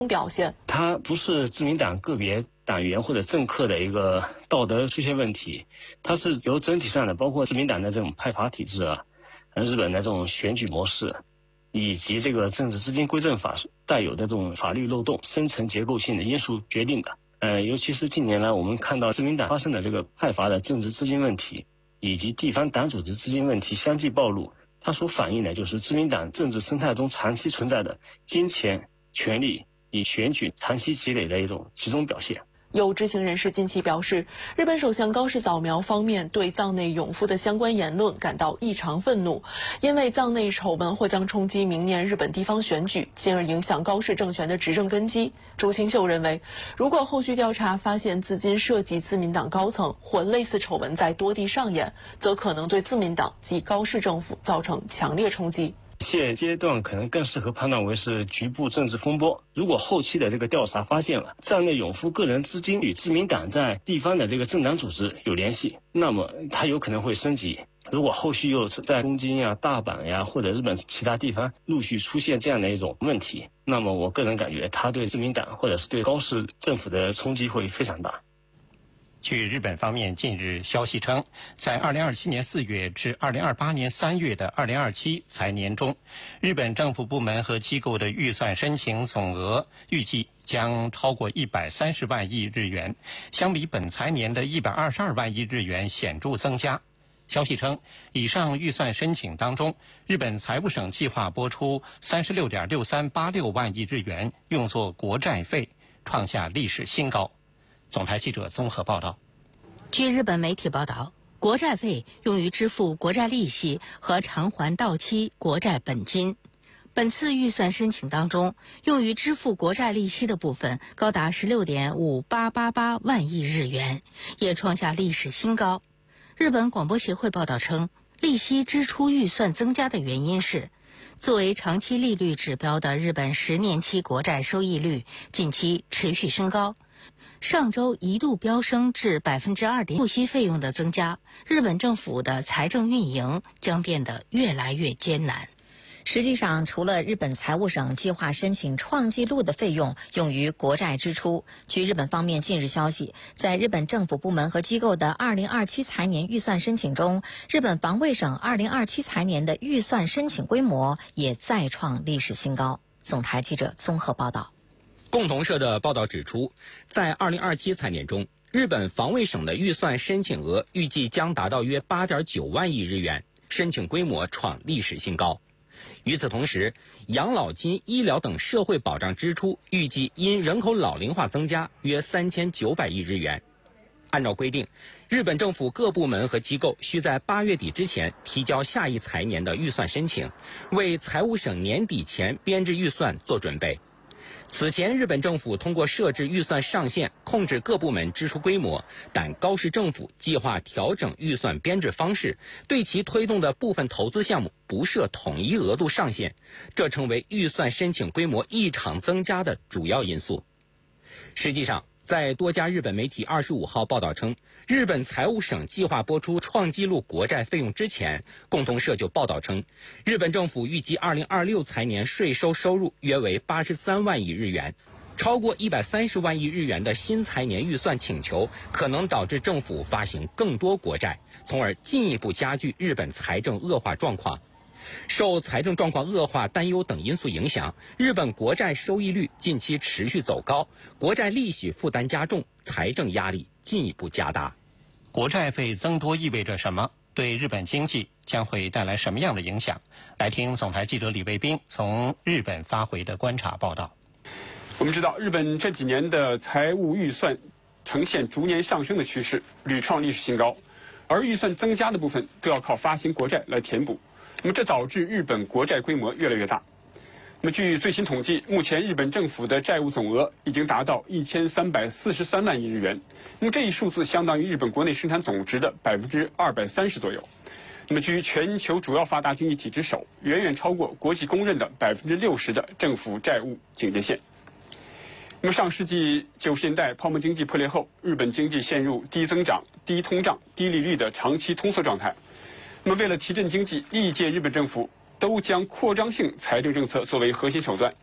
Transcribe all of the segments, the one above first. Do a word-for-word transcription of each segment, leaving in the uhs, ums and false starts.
表现。 它不是自民党个别党员或者政客的一个道德出现问题，它是由整体上的，包括自民党的这种派阀体制啊，日本的这种选举模式，以及这个政治资金规正法带有的这种法律漏洞、深层结构性的因素决定的。呃，尤其是近年来我们看到自民党发生的这个派阀的政治资金问题，以及地方党组织资金问题相继暴露，它所反映的就是自民党政治生态中长期存在的金钱、权力以选举长期积累的一种集中表现。 有知情人士近期表示，日本首相高市早苗方面对藏内勇夫的相关言论感到异常愤怒，因为藏内丑闻或将冲击明年日本地方选举，进而影响高市政权的执政根基。朱清秀认为，如果后续调查发现资金涉及自民党高层或类似丑闻在多地上演，则可能对自民党及高市政府造成强烈冲击。 现阶段可能更适合判断为是局部政治风波。如果后期的这个调查发现了藏内勇夫个人资金与自民党在地方的这个政党组织有联系，那么它有可能会升级。如果后续又在东京呀、大阪呀或者日本其他地方陆续出现这样的一种问题，那么我个人感觉它对自民党或者是对高市政府的冲击会非常大。 据日本方面近日消息称，在二零二七年四月至二零二八年三月的二零二七财年中，日本政府部门和机构的预算申请总额预计将超过一百三十万亿日元，相比本财年的一百二十二万亿日元显著增加。消息称，以上预算申请当中，日本财务省计划拨出三十六点六三八六万亿日元用作国债费，创下历史新高。总台记者综合报道。 据日本媒体报道，国债费用于支付国债利息和偿还到期国债本金。本次预算申请当中，用于支付国债利息的部分高达 十六点五八八八万亿日元，也创下历史新高。日本广播协会报道称，利息支出预算增加的原因是，作为长期利率指标的日本十年期国债收益率近期持续升高，上周一度飙升至百分之二点。付息费用的增加，日本政府的财政运营将变得越来越艰难。 实际上，除了日本财务省计划申请创纪录的费用用于国债支出，据日本方面近日消息，在日本政府部门和机构的二零二七财年预算申请中，日本防卫省二零二七财年的预算申请规模也再创历史新高。总台记者综合报道。 共同社的报道指出，在二零二七财年中，日本防卫省的预算申请额预计将达到约 八点九万亿日元，申请规模创历史新高。与此同时，养老金、医疗等社会保障支出预计因人口老龄化增加约三千九百亿日元。按照规定，日本政府各部门和机构需在八月底之前提交下一财年的预算申请，为财务省年底前编制预算做准备。此前，日本政府通过设置预算上限控制各部门支出规模，但高市政府计划调整预算编制方式，对其推动的部分投资项目不设统一额度上限，这成为预算申请规模异常增加的主要因素。实际上，在多家日本媒体二十五号报道称，日本财务省计划拨出创纪录国债费用之前，共同社就报道称，日本政府预计二零二六财年税收收入约为八十三万亿日元，超过一百三十万亿日元的新财年预算请求，可能导致政府发行更多国债，从而进一步加剧日本财政恶化状况。受财政状况恶化担忧等因素影响，日本国债收益率近期持续走高，国债利息负担加重，财政压力进一步加大。 国债费增多意味着什么？对日本经济将会带来什么样的影响？来听总台记者李卫兵从日本发回的观察报道。 我们知道，日本这几年的财务预算呈现逐年上升的趋势，屡创历史新高，而预算增加的部分都要靠发行国债来填补。那么这导致日本国债规模越来越大。那么据最新统计，目前日本政府的债务总额已经达到一千三百四十三万亿日元。那么这一数字相当于日本国内生产总值的百分之二百三十左右。那么居全球主要发达经济体之首，远远超过国际公认的百分之六十的政府债务警戒线。那么上世纪九十年代泡沫经济破裂后，日本经济陷入低增长、低通胀、低利率的长期通缩状态。那么为了提振经济，历届日本政府都将扩张性财政政策作为核心手段，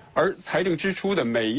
而财政支出的每一